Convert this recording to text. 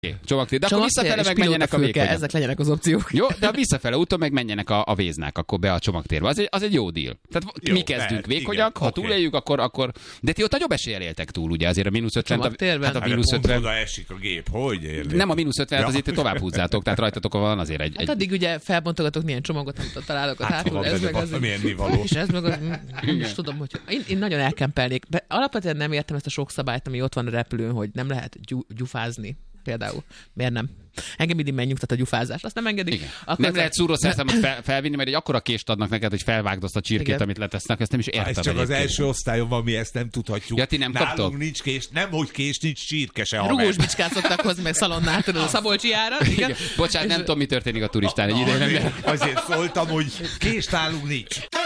Csomagtér. De akkor visszafele meg menjenek a vékonyak. Ezek legyenek az opciók. Jó, de a visszafele úton meg menjenek a véznák akkor be a csomagtérbe. Az egy jó deal. Tehát jó, mi kezdünk vékonyak, ha túléljük, akkor... De ti ott nagyobb eséllyel éltek túl, ugye, azért a -50. Hát a -50. Oda esik a gép, hogy érli? Nem a -50, azért tovább húzzátok, tehát rajtatok van azért egy... Hát addig ugye felbontogatok milyen csomagot, amit ott találok a hátul, ez meg az... Milyen nivaló. És ez meg az... Nem is tudom, hogy... Én nagyon elkempelnék. Alapvetően nem értem ezt a sok szabályt, ami ott van a repülőn, hogy nem lehet gyufázni. Például. Miért nem? Engem mindig megnyugtat a gyufázás. Azt nem engedik. Nem lehet szúrószerszámot felvinni, mert egy akkora kést adnak neked, hogy felvágd azt a csirkét, amit letesznek, ezt nem is értem. Ez csak az első osztályon van, mi ezt nem tudhatjuk. Ja, ti nem nálunk kaptok? nincs kés, nem hogy kés, nincs csirke se. Rugós bicskát szoktak hozni, meg szalonnát, tudod, a Szabolcsi ára. Bocsánat, nem tudom, mi történik a turistán egy ideje. Azért szóltam, hogy kést nálunk nincs.